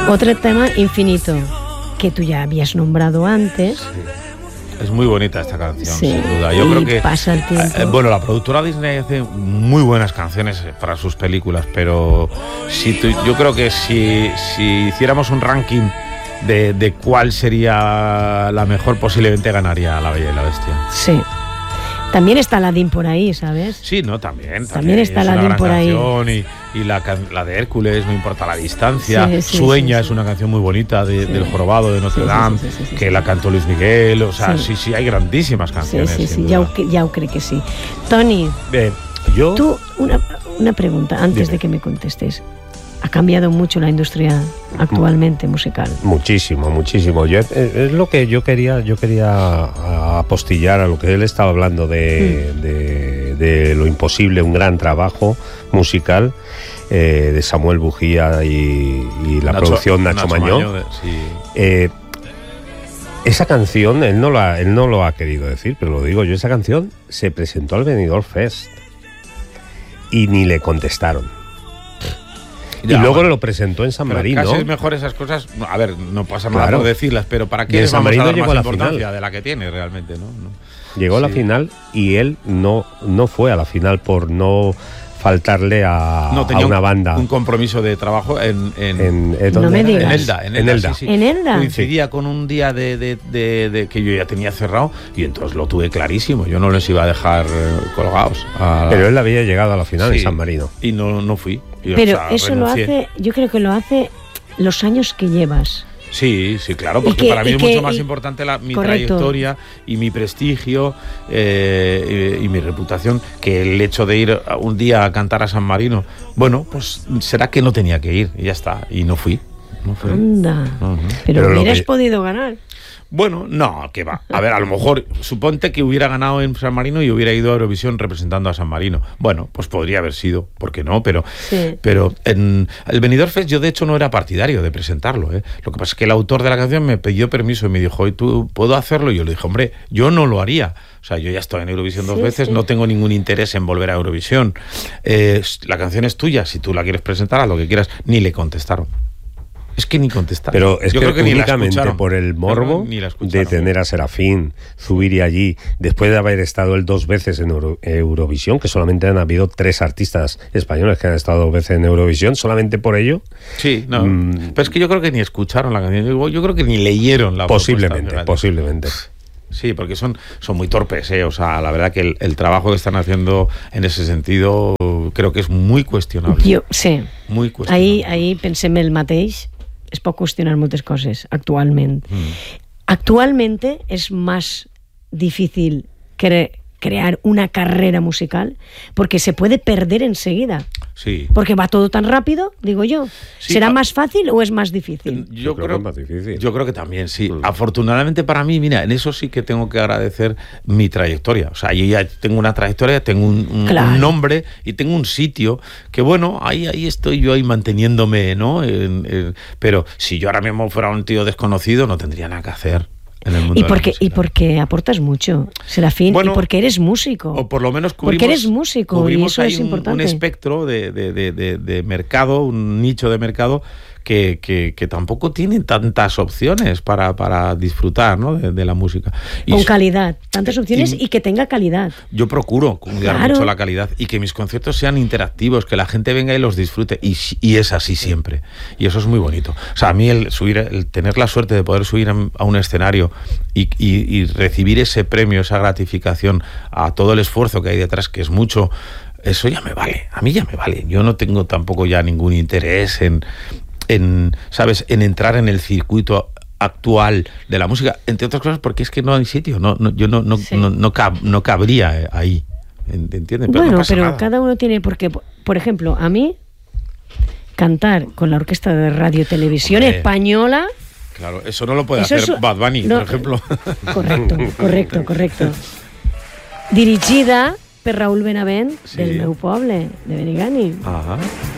Otro tema, Infinito, que tú ya habías nombrado antes. Sí. Es muy bonita esta canción, sí, sin duda. Yo creo que pasa el tiempo. Bueno, la productora Disney hace muy buenas canciones para sus películas, pero yo creo que si hiciéramos un ranking de cuál sería la mejor, posiblemente ganaría La Bella y la Bestia. Sí. También está Aladdin por ahí, ¿sabes? Sí, no, también está Aladdin por ahí. Y la de Hércules, No importa la distancia. Sí, Sueña sí. es una canción muy bonita del Jorobado de Notre Dame, que la cantó Luis Miguel. O sea, sí, hay grandísimas canciones. Sí, ya creo que sí. Toni, yo... tú, una pregunta antes de que me contestes. ¿Ha cambiado mucho la industria actualmente musical? Muchísimo. Es lo que yo quería apostillar a lo que él estaba hablando de lo imposible, un gran trabajo musical de Samuel Bujía y la producción Nacho Mañó. Esa canción, él no lo ha querido decir, pero lo digo yo, esa canción se presentó al Benidorm Fest y ni le contestaron. Y luego lo presentó en San Marino. Casi es mejor esas cosas. A ver, no pasa nada por decirlas, pero ¿para qué les vamos a dar más importancia de la que tiene realmente? ¿no? Llegó a la final y él no fue a la final por no faltarle a una banda. Un compromiso de trabajo en no me digas. En Elda. Sí. ¿En Elda? Coincidía con un día de que yo ya tenía cerrado y entonces lo tuve clarísimo. Yo no les iba a dejar colgados. Pero él había llegado a la final en San Marino. Y no fui. Pero eso renuncié. Yo creo que lo hace los años que llevas. Sí, claro, porque para mí es mucho más importante mi trayectoria y mi prestigio y mi reputación que el hecho de ir un día a cantar a San Marino. Bueno, pues será que no tenía que ir y ya está, y no fui. Anda, pero hubieras podido ganar. Bueno, no, que va. A ver, a lo mejor, suponte que hubiera ganado en San Marino y hubiera ido a Eurovisión representando a San Marino. Bueno, pues podría haber sido, ¿por qué no? Pero en el Benidorm Fest yo de hecho no era partidario de presentarlo, ¿eh? Lo que pasa es que el autor de la canción me pidió permiso y me dijo, ¿tú puedo hacerlo? Y yo le dije, hombre, yo no lo haría. O sea, yo ya estoy en Eurovisión 2 veces, no tengo ningún interés en volver a Eurovisión. La canción es tuya, si tú la quieres presentar, haz lo que quieras. Ni le contestaron. Es que ni contestaron. Pero es que únicamente por el morbo de tener a Serafín, Zubiri allí, después de haber estado él 2 veces en Eurovisión, que solamente han habido 3 artistas españoles que han estado 2 veces en Eurovisión, solamente por ello. Sí, no. Pero es que yo creo que ni escucharon la canción. Yo creo que ni leyeron la posiblemente. Sí, porque son muy torpes, ¿eh? O sea, la verdad que el trabajo que están haciendo en ese sentido creo que es muy cuestionable. Muy cuestionable. Ahí pensem el mateix. Es pot qüestionar moltes coses actualment. Actualmente es más difícil crear una carrera musical porque se puede perder enseguida. Sí. Porque va todo tan rápido, digo yo. Sí, ¿será más fácil o es más difícil? Yo creo que es más difícil. Yo creo que también, sí. Afortunadamente para mí, mira, en eso sí que tengo que agradecer mi trayectoria. O sea, yo ya tengo una trayectoria, tengo un nombre y tengo un sitio que, bueno, ahí estoy yo ahí manteniéndome, ¿no? Pero si yo ahora mismo fuera un tío desconocido, no tendría nada que hacer. Y porque aportas mucho, Serafín, y porque eres músico. O por lo menos cubrimos y eso es importante. Un espectro de mercado, un nicho de mercado que tampoco tiene tantas opciones para disfrutar, ¿no? de la música. Con calidad, tantas opciones y que tenga calidad. Yo procuro cuidar mucho la calidad y que mis conciertos sean interactivos, que la gente venga y los disfrute, y es así siempre. Y eso es muy bonito. O sea, a mí el tener la suerte de poder subir a un escenario y recibir ese premio, esa gratificación a todo el esfuerzo que hay detrás, que es mucho, eso ya me vale. A mí ya me vale. Yo no tengo tampoco ya ningún interés en ¿sabes?, en entrar en el circuito actual de la música, entre otras cosas porque es que no hay sitio, yo no cabría ahí, ¿entiendes? Pero bueno, pero nada. Cada uno tiene, porque, por ejemplo, a mí cantar con la Orquesta de Radio Televisión Española, claro, eso no lo puede hacer Bad Bunny, por ejemplo. Correcto. Dirigida per Raúl Benavent, del meu poble, de Benigànim.